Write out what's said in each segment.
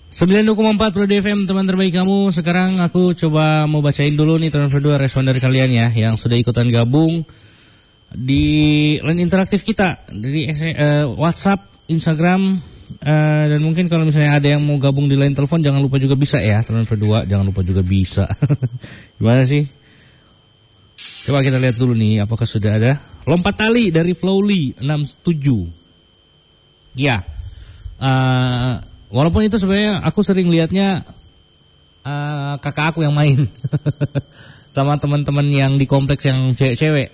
92,4 Pro FM, teman terbaik kamu. Sekarang aku coba mau bacain dulu nih teman berdua respon dari kalian ya, yang sudah ikutan gabung di line interaktif kita dari WhatsApp, Instagram, dan mungkin kalau misalnya ada yang mau gabung di line telepon, jangan lupa juga bisa ya teman berdua, jangan lupa juga bisa. Gimana sih? Coba kita lihat dulu nih, apakah sudah ada lompat tali dari Flowly 67. Ya, walaupun itu sebenarnya aku sering lihatnya kakak aku yang main sama teman-teman yang di kompleks yang cewek-cewek.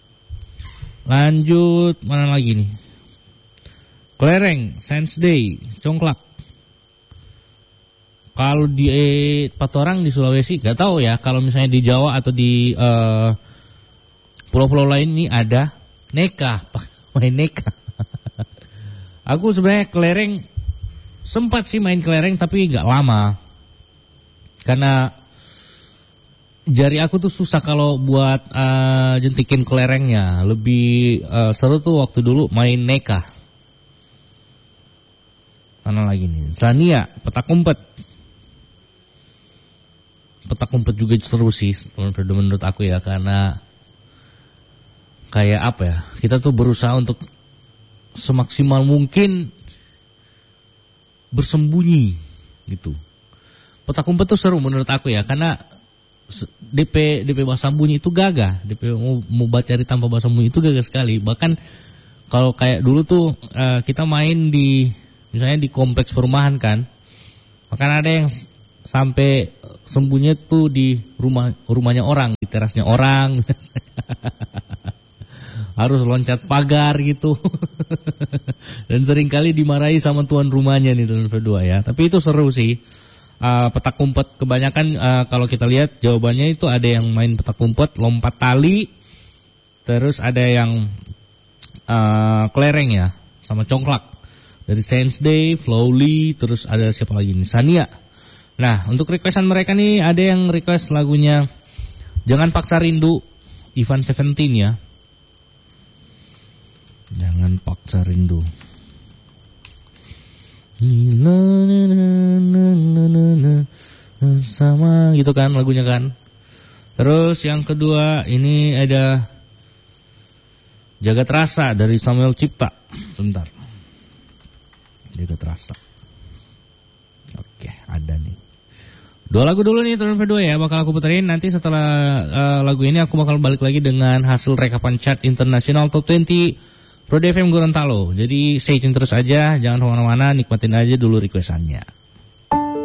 Lanjut, mana lagi nih? Kelereng, Sense Day, Congklak. Kalau di Patorang di Sulawesi, gak tahu ya. Kalau misalnya di Jawa atau di pulau-pulau lain ini ada Neka, main Neka. Aku sebenarnya kelereng sempat sih main kelereng tapi gak lama. Karena jari aku tuh susah kalau buat jentikin kelerengnya. Lebih seru tuh waktu dulu main Neka. Mana lagi nih? Zania, petak umpet. Petak umpet juga seru sih menurut aku ya. Karena kayak apa ya, kita tuh berusaha untuk semaksimal mungkin bersembunyi gitu. Petak umpet tuh seru menurut aku ya, karena DP bahasa sembunyi itu gagah. DP mau baca cari tanpa bahasa sembunyi itu gagah sekali. Bahkan kalau kayak dulu tuh kita main di misalnya di kompleks perumahan kan, bahkan ada yang sampai sembunyi tuh di rumahnya orang, di terasnya orang. Harus loncat pagar gitu. Dan seringkali dimarahi sama tuan rumahnya nih teman berdua ya. Tapi itu seru sih. Petak umpet kebanyakan kalau kita lihat jawabannya itu ada yang main petak umpet, lompat tali, terus ada yang kelereng ya, sama congklak. Dari Sense Day, Flowly, terus ada siapa lagi nih? Sania. Nah, untuk requestan mereka nih ada yang request lagunya Jangan Paksa Rindu, Ivan Seventeen ya. Jangan Paksa Rindu. Sama gitu kan lagunya kan. Terus yang kedua ini ada Jagat Rasa dari Samuel Cipta. Bentar. Jagat Rasa. Oke, ada nih. Dua lagu dulu nih teman berdua ya, bakal aku puterin. Nanti setelah lagu ini aku bakal balik lagi dengan hasil rekapan chart internasional Top 20 Pro FM Gorontalo. Jadi stay tune terus aja, jangan kemana-mana, nikmatin aja dulu requestannya.